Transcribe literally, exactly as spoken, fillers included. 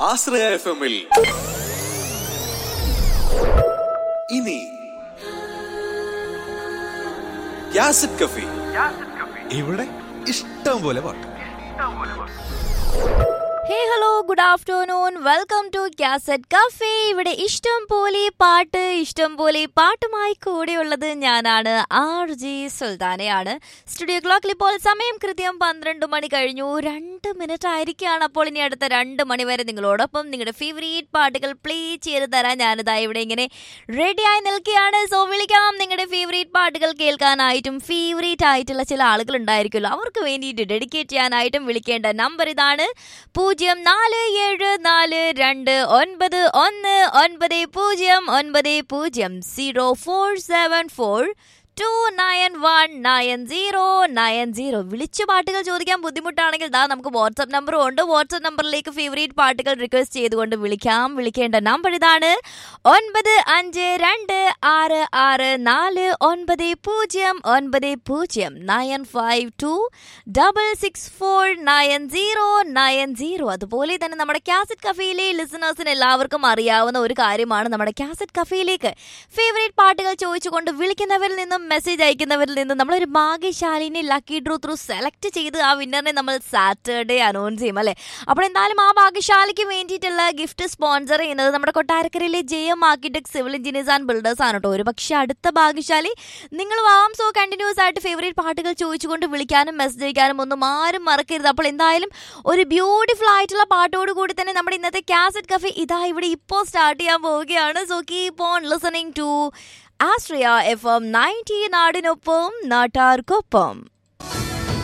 ആശ്രയ F എമ്മിൽ ഇനി യാസിഡ് കഫി. ഇവിടെ ഇഷ്ടം പോലെ പാട്ട്. ഹേ hello good afternoon, welcome to cassette cafe. ഇവിടെ ഇഷ്ടം പോലെ പാട്ട്, ഇഷ്ടം പോലെ പാട്ടുമായി കൂടെയുള്ളത് ഞാനാണ്, ആർ ജി സുൽത്താനയാണ്. സ്റ്റുഡിയോ ക്ലോക്കിൽ ഇപ്പോൾ സമയം കൃത്യം പന്ത്രണ്ട് മണി കഴിഞ്ഞു രണ്ട് മിനിറ്റ് ആയിരിക്കുകയാണ്. അപ്പോൾ ഇനി അടുത്ത രണ്ട് മണി വരെ നിങ്ങളോടൊപ്പം നിങ്ങളുടെ ഫേവറേറ്റ് പാട്ടുകൾ പ്ലേ ചെയ്ത് തരാൻ ഞാനിതാ ഇവിടെ ഇങ്ങനെ റെഡിയായി നിൽക്കുകയാണ്. സോ വിളിക്കാം, നിങ്ങളുടെ ഫേവറേറ്റ് പാട്ടുകൾ കേൾക്കാനായിട്ടും ഫേവറേറ്റ് ആയിട്ടുള്ള ചില ആളുകൾ ഉണ്ടായിരിക്കുമല്ലോ, അവർക്ക് വേണ്ടിയിട്ട് ഡെഡിക്കേറ്റ് ചെയ്യാനായിട്ടും വിളിക്കേണ്ട നമ്പർ ഇതാണ്: പൂജ്യം നാല് ഏഴ് നാല് രണ്ട് ഒൻപത് ഒന്ന് ഒൻപത് പൂജ്യം ഒൻപത് പൂജ്യം zero four seven four to nine one nine zero nine zero. വിളിച്ചു പാട്ടുകൾ ചോദിക്കാൻ ബുദ്ധിമുട്ടാണെങ്കിൽ ദാ നമുക്ക് വാട്സ്ആപ്പ് നമ്പറും ഉണ്ട്. വാട്സ്ആപ്പ് നമ്പറിലേക്ക് ഫേവറേറ്റ് പാട്ടുകൾ റിക്വസ്റ്റ് ചെയ്തുകൊണ്ട് വിളിക്കാം. വിളിക്കേണ്ട നമ്പർ ഇതാണ്: ഒൻപത് അഞ്ച് രണ്ട് ആറ് ആറ് നാല് ഒൻപത് പൂജ്യം ഒൻപത് പൂജ്യം nine five to double six four nine zero nine zero. അതുപോലെ തന്നെ നമ്മുടെ കാസറ്റ് കഫേയിലെ ലിസണേഴ്സിന് എല്ലാവർക്കും അറിയാവുന്ന ഒരു കാര്യമാണ്, നമ്മുടെ കാസറ്റ് കഫേയിലേക്ക് ഫേവറേറ്റ് പാട്ടുകൾ ചോദിച്ചുകൊണ്ട് വിളിക്കുന്നവരിൽ നിന്നും മെസ്സേജ് അയക്കുന്നവരിൽ നിന്ന് നമ്മളൊരു ഭാഗ്യശാലിനെ ലക്കി ഡ്രോ ത്രൂ സെലക്ട് ചെയ്ത് ആ വിന്നറിനെ നമ്മൾ സാറ്റർഡേ അനൗൺസ് ചെയ്യും അല്ലേ. അപ്പോൾ എന്തായാലും ആ ഭാഗ്യശാലിക്ക് വേണ്ടിയിട്ടുള്ള ഗിഫ്റ്റ് സ്പോൺസർ ചെയ്യുന്നത് നമ്മുടെ കൊട്ടാരക്കരയിലെ J M architect civil engineers and builders ആണ് കേട്ടോ. ഒരു പക്ഷേ അടുത്ത ഭാഗ്യശാലി നിങ്ങൾ ആവാം. സോ കണ്ടിന്യൂസ് ആയിട്ട് ഫേവറേറ്റ് പാട്ടുകൾ ചോദിച്ചുകൊണ്ട് വിളിക്കാനും മെസ്സേജ് അയക്കാനും ഒന്നും ആരും മറക്കരുത്. അപ്പോൾ എന്തായാലും ഒരു ബ്യൂട്ടിഫുൾ ആയിട്ടുള്ള പാട്ടോട് കൂടി തന്നെ നമ്മുടെ ഇന്നത്തെ കാസറ്റ് കഫേ ഇതാ ഇവിടെ ഇപ്പോൾ സ്റ്റാർട്ട് ചെയ്യാൻ പോവുകയാണ്. So keep on listening to Ashraya F M ninety, നാടിനൊപ്പം നാട്ടാർക്കൊപ്പം.